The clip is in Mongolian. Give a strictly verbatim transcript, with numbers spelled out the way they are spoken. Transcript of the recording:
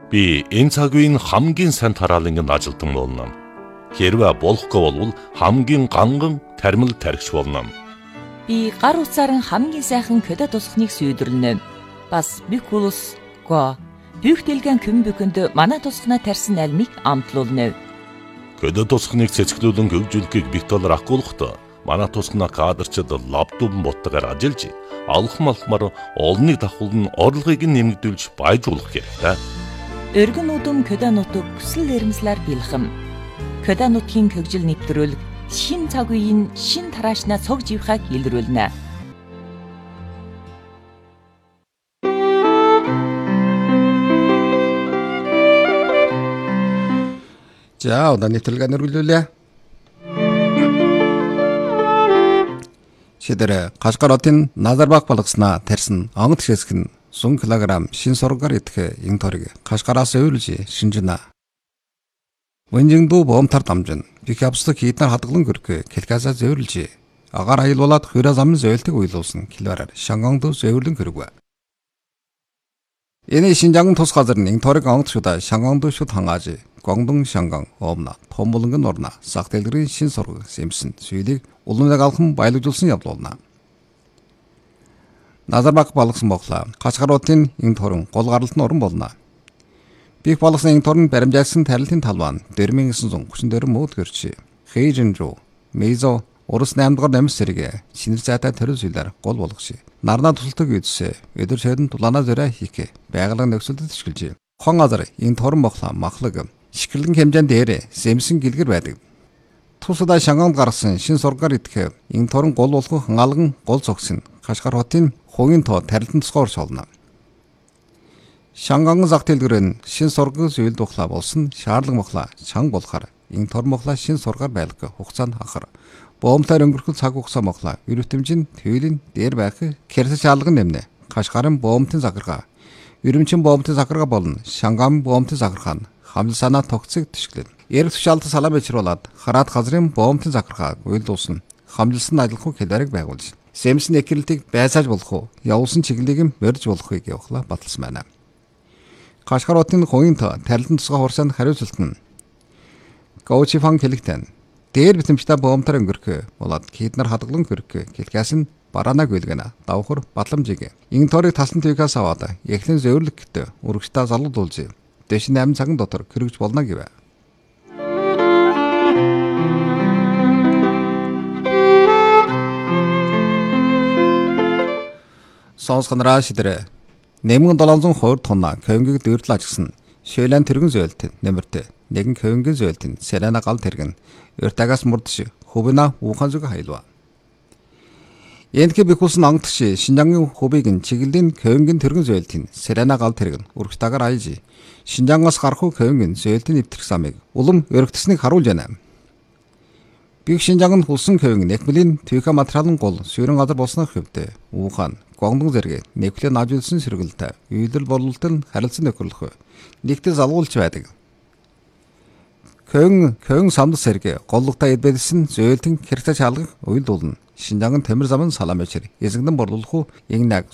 Би энэ цаг үеийн хамгийн сайн тараалангийн ажилтан болно. Хэрвээ болохгүй бол хамгийн ганган тармил тархич болно. Би гар утсаар хамгийн сайхан көдө тусахныг сүйдрлэнэ. Бас бикулус го бүх дэлгэн көмбөкөнд манай тусахнаа тарьсан альмыг амтлуулна. Көдө тусахныг цэцгэлүүлэн хөгжүүлэхийг бит доллар акуулахдаа манай тусахнаа кадрчид лаптопн боттогоор ажиллаж алхам алхмаар олныг давхуулн орлогыг нэмэгдүүлж баяжуулах хэрэгтэй. Өргөн удам көдө нутаг хүсэл эрмслэр бэлхэм. Көдө нутгийн хөгжил нэвтрүүлэг шин цаг үеийн шин тараашнаа цог живхаг илрүүлнэ. За, одоо нэвтрүүлгээ нэрвүүлүүлээ. Шидэрэ Кашгар хотын Назарбаг балгаснаа тарьсан онгод хэсэг нь сум килограмм шин сургаар идэх ин торыг Кашгараас өөлж шинжинэ. Вэнжингду боомтар дамжин бих явцлаг хийднэр хадгалан гөрөх кэлкасаа зөөлж агаар аялуулаад хөрөө замын зөөлтөг уйлуулсан килоораар Шангонгд зөөлөн хөрөг. Энэ Шинжаангын тус газар нь ин торыг онгод шудаа Шангонгд шуд хангааж Гуандун Шангон Омна Томболонгын орна сах дэлгэрийн шин сургал сэмсэн сүйдийг улмыг алхам баялагжуулсан явдуулна. Назарбаг балгасан боглоо Кашгар хотын ин торон гол гаралтын орон болно. Бих балгасан ин торон баримжаасан тарилтын талбай дөрвөн девятьсот тридцать четыре мод гэрч Хэйжинжу Мейзо Орос наймд дугаар намс зэрэг шинэр зайтай төрөл зүйлээр гол болгош. Нарнаа тусалдаг үйдэсээ өдөр шойдон тулаанаа зөрөө хийх байгалаг нөхцөлдөд ашиглаж. Хон газар ин торон боглоо махлаг шикэрлэн хэмжээнд дээр сэмсэн гэлгэр байдаг. Тусадаа Шангонд гаргасан шин сургаар идэх ин торон гол болох хангаалган гол цогсон Кашгар хотын хувийн тоо тарилтан тусгаар шолно. Шангонгын зах дэлгэрэн шин сургал зүйл духлаа болсон шаарлаг мохлаа чанга болохаар ин торон мохлаа шин сургаар байлгах хугацаанд хахар боомтаар өнгөрөх цаг хугацаа мохлаа өрөвтөмжин төвлийн дээр байх кэрсэ шаалган нэмнэ. Кашгарын боомтын захиргаа өрөмчин боомтын захиргаа болон Шангам боомтын захиргаа хамлсанаа тогтцыг төшглэн. Эрг тушаалт салаа бичруулад хараад газрын боомтын захиргааг уйлдуулсан хамлсан ажиллах хэлбэрийг байгуулж сэмсэн экрэлтийг байсааж болох уу явуулсан чиглэлийг морж болохыг явуулаа баталсан байна. Кашгар хотын хувийн тарилтан тусгай хурсанд хариуцлалт нь Гоучифан хэлэгтэн дээр битэмжтэй боомтор өнгөрөх болоод киднар хадгалан хөрөх гэлгээс нь бараанаг үлгэнэ давхар батламжиг ин торыг тасн твикаас аваад эхлэн зөөрлөгт өргөжтэй залгуулж дэш восемь цагийн дотор хэрэгж болно гэв. Сонсгонраа шидэрэ нэмгэн долоонзон хоёр тонна көвнгийг дүүрлэж гисэн шөйлэн тэргэн зөөлт нэмэрт нэгэн көвнгийн зөөлтөнд сэрэнэ гал тэргэн өртагаас мурдш хөвнө ухаан зүг хайлва. Энэхэ бихүүлсэн онгодш Шинжаангийн хөвийг нь чиглэлийн көвнгийн тэргэн зөөлтийн сэрэнэ гал тэргэн урагтагаар аяж Шинжаангаас гарах көвнгийн зөөлтийн нэвтрэх замыг улам өргөтснийг харуулж байна. Бих Шинжаанганд хулсан көвнг нэхмэлийн твика материалын гол сүйрэн газар болсны хөвдө ухаан Гуандун зэрэг нэвлэн ажуулсан сэргэлтэй үйлдэл борлуулалт харилцан нөхөрлөх нэгтэл залгуулж байдаг. Көвн көвн самд сэргэ голлогтой эдбэдсэн зөөлтөн хэрэгцээ шалгах уйлдуулна. Шинжаангын тамир замын салам бичэр эзэгдэн борлуулах уу ин наг